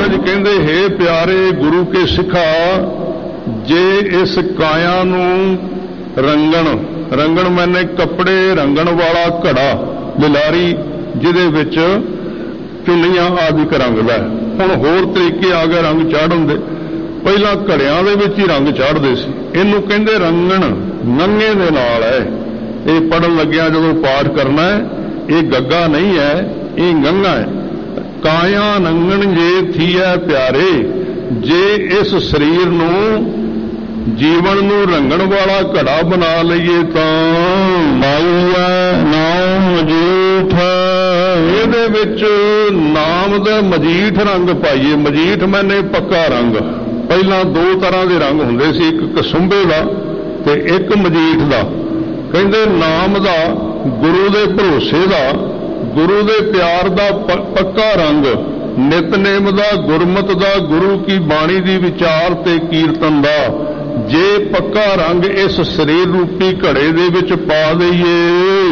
महाराज कहते हे प्यारे गुरु के सिखा, जे इस काया नूं रंगण, रंगण मैंने कपड़े रंगण वाला घड़ा, बिलारी जिहदे विच चुन्नियां आदि रंग लै। हुण होर तरीके आ गए रंग चाढ़न दे, पहला घड़ियां दे विच ही रंग चाढ़दे सी। इहनूं कहंदे रंगण, नंगे दे नाल है। ये पढ़न लग्या जदों पाठ करना है, ये गग्गा नहीं है, ये गंगा है। काया नंगण जे थीए प्यारे, जे इस शरीर नूं जीवन नूं रंगण वाला घड़ा बना लईए तां माऊआ नाम मजीठ, इहदे विच नाम दा मजीठ रंग पाईए। मजीठ मैंने पक्का रंग। पहला दो तरह के रंग हुंदे सी, एक कसुंबे दा ते एक मजीठ दा। कहंदे नाम दा, गुरु दे भरोसे दा, गुरु दे प्यार दा पक्का रंग, नितनेम दा, गुरमत दा, गुरु की बाणी दी विचार ते कीर्तन दा जे पक्का रंग इस शरीर रूपी घड़े दे विच पा दईए,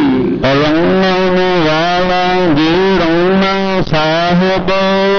रंगण वाला जी रंगना साहिब।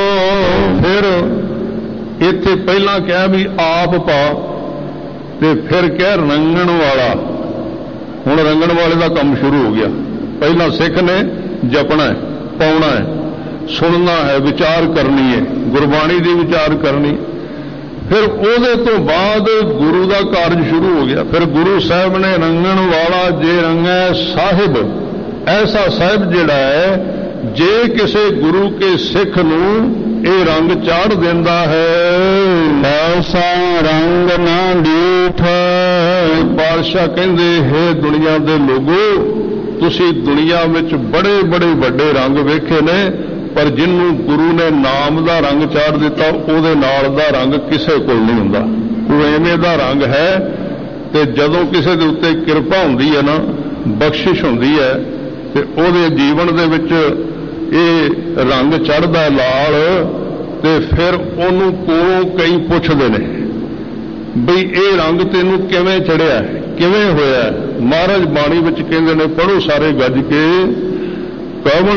फिर इत्थे पहला कहा भी आप पा, ते फिर कह रंगण वाला। हुण रंगण वाले का काम शुरू हो गया। पहला सिख ने जपना है, पाउना है, सुनना है, विचार करनी है, गुरबाणी की विचार करनी। फिर ਉਹਦੇ ਤੋਂ बाद गुरु का कार्य शुरू हो गया। फिर गुरु साहब ने रंगण वाला जे रंगै साहिब, ऐसा साहिब जिहड़ा है जे किसी गुरु के सिख नूं ਇਹ रंग चाढ़ देंदा है, ऐसा रंग ना डीठ। पातशाह कहंदे हे दुनिया दे लोगो, तुसी दुनिया विच बड़े बड़े वड्डे रंग वेखे ने, पर जिन्हों गुरु ने नाम दा रंग चाढ़ दिता, उहदे नाल दा रंग किसे कोल नहीं हुंदा। कोई इवें दा रंग है, ते जदों किसे दे उत्ते किरपा हुंदी है ना, बख्शिश हुंदी है, ते उहदे जीवन दे विच ਇਹ रंग चढ़दा लाल, ते फिर उन्होंने कोलों कई पुछदे ने बई ये रंग तेनू किवें चढ़िया, किवें होया। महाराज बाणी विच कहंदे ने, पढ़ो सारे गज के, कवन